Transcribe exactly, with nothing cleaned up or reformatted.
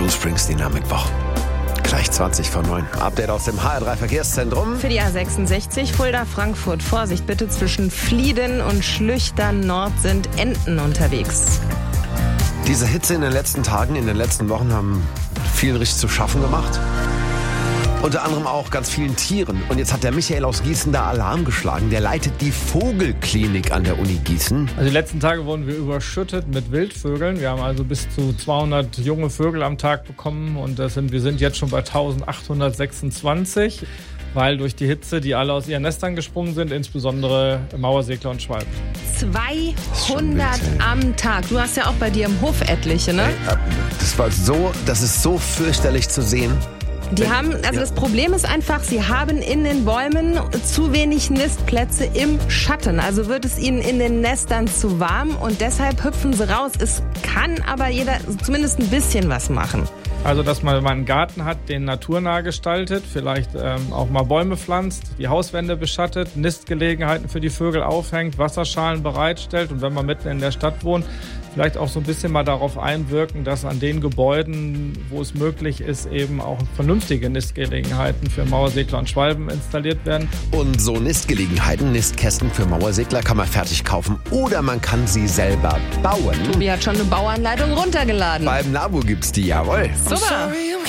Bruce Springsteen am Mittwoch. Gleich zwanzig vor neun. Update aus dem H R drei Verkehrszentrum. Für die A sechsundsechzig Fulda-Frankfurt. Vorsicht bitte, zwischen Flieden und Schlüchtern-Nord sind Enten unterwegs. Diese Hitze in den letzten Tagen, in den letzten Wochen haben vielen richtig zu schaffen gemacht. Unter anderem auch ganz vielen Tieren. Und jetzt hat der Michael aus Gießen da Alarm geschlagen. Der leitet die Vogelklinik an der Uni Gießen. Also die letzten Tage wurden wir überschüttet mit Wildvögeln. Wir haben also bis zu zweihundert junge Vögel am Tag bekommen. Und das sind, wir sind jetzt schon bei eintausendachthundertsechsundzwanzig, weil durch die Hitze, die alle aus ihren Nestern gesprungen sind, insbesondere Mauersegler und Schwalben. zweihundert am Tag. Du hast ja auch bei dir im Hof etliche, ne? Das war so, das ist so fürchterlich zu sehen. Die haben, also das Problem ist einfach, sie haben in den Bäumen zu wenig Nistplätze im Schatten. Also wird es ihnen in den Nestern zu warm und deshalb hüpfen sie raus. Es kann aber jeder zumindest ein bisschen was machen. Also, dass man mal einen Garten hat, den naturnah gestaltet, vielleicht ähm, auch mal Bäume pflanzt, die Hauswände beschattet, Nistgelegenheiten für die Vögel aufhängt, Wasserschalen bereitstellt und wenn man mitten in der Stadt wohnt, vielleicht auch so ein bisschen mal darauf einwirken, dass an den Gebäuden, wo es möglich ist, eben auch vernünftige Nistgelegenheiten für Mauersegler und Schwalben installiert werden. Und so Nistgelegenheiten, Nistkästen für Mauersegler kann man fertig kaufen oder man kann sie selber bauen. Tobi hat schon eine Bauanleitung runtergeladen. Beim Labo gibt's die, jawohl. Super.